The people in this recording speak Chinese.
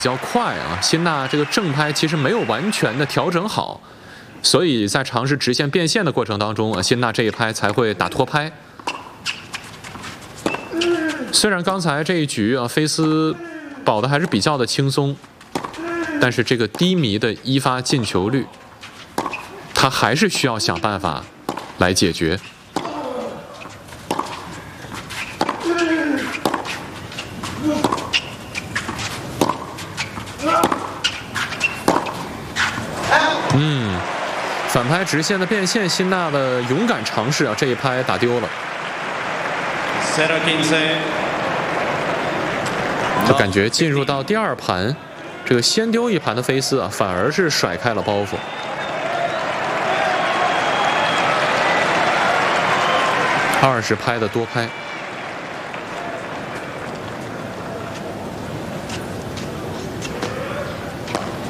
较快啊，辛纳这个正拍其实没有完全的调整好，所以在尝试直线变线的过程当中啊，辛纳这一拍才会打拖拍。虽然刚才这一局啊，菲斯保的还是比较的轻松，但是这个低迷的一发进球率，他还是需要想办法来解决。 反拍直线的变线，辛纳的勇敢尝试啊，这一拍打丢了。就感觉进入到第二盘，这个先丢一盘的菲斯啊，反而是甩开了包袱。20拍的多拍。